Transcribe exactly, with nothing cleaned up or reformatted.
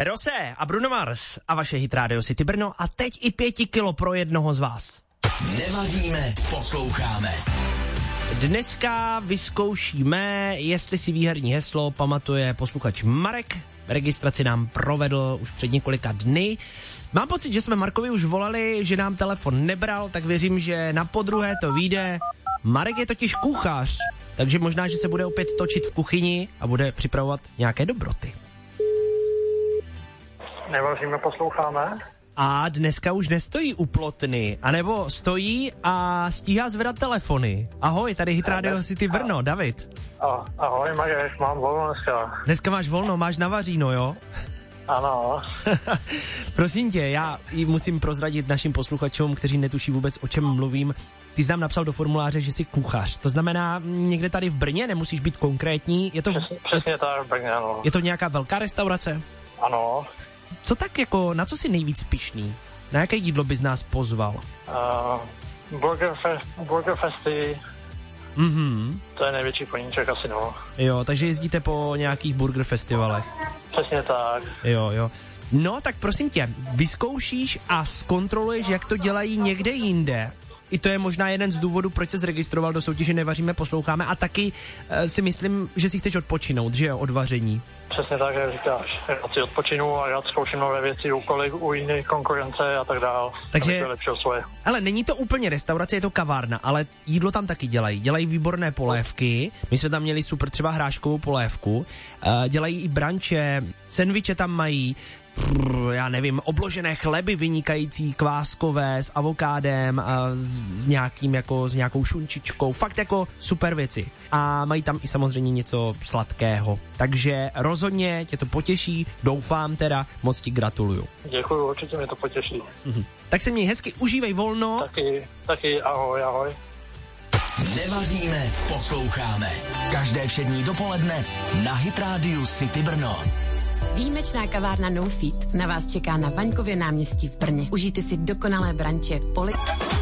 Rose a Bruno Mars a vaše Hit Radio City Brno a teď i pěti kilo pro jednoho z vás. Nevaříme, posloucháme. Dneska vyzkoušíme, jestli si výherní heslo pamatuje posluchač Marek. Registraci nám provedl už před několika dny. Mám pocit, že jsme Markovi už volali, že nám telefon nebral, tak věřím, že na podruhé to vyjde. Marek je totiž kuchař, takže možná, že se bude opět točit v kuchyni a bude připravovat nějaké dobroty. Nevaříme, posloucháme. A dneska už nestojí u plotny, anebo stojí a stíhá zvedat telefony. Ahoj, tady Hit Radio City Brno, David. A, ahoj, Marek, mám volno dneska. Dneska máš volno, máš navaříno, jo? Ano. Prosím tě, já musím prozradit našim posluchačům, kteří netuší vůbec, o čem mluvím. Ty jsi nám napsal do formuláře, že jsi kuchař. To znamená, někde tady v Brně, nemusíš být konkrétní. Je to, přesně, přesně tak, v Brně, ano. Je to nějaká velká restaurace? Ano. Co tak jako, na co jsi nejvíc pyšný? Na jaké jídlo bys nás pozval? Uh, burger, fest, burger Festy. Mhm. To je největší koníček asi, no. Jo, takže jezdíte po nějakých burger festivalech. Přesně tak. Jo, jo. No, tak prosím tě, vyzkoušíš a zkontroluješ, jak to dělají někde jinde. I to je možná jeden z důvodů, proč se zregistroval do soutěže Nevaříme, posloucháme a taky e, si myslím, že si chceš odpočinout, že jo, od vaření. Přesně tak, jak říkáš. Já si odpočinu a já zkouším nové věci u kolik, u jiných konkurence a tak dál. Takže, svoje. Ale není to úplně restaurace, je to kavárna, ale jídlo tam taky dělají. Dělají výborné polévky, my jsme tam měli super třeba hráškovou polévku, e, dělají i branče, sendviče tam mají, já nevím, obložené chleby vynikající, kváskové, s avokádem, a s, s nějakým jako, s nějakou šunčičkou, fakt jako super věci. A mají tam i samozřejmě něco sladkého. Takže rozhodně tě to potěší, doufám teda, moc ti gratuluju. Děkuju, určitě mě to potěší. Mhm. Tak se měj hezky, užívej volno. Taky, taky, ahoj, ahoj. Nevaříme, posloucháme. Každé všední dopoledne na Hit Radio City Brno. Výjimečná kavárna No Feed na vás čeká na Vaňkově náměstí v Brně. Užijte si dokonalé branče, poli...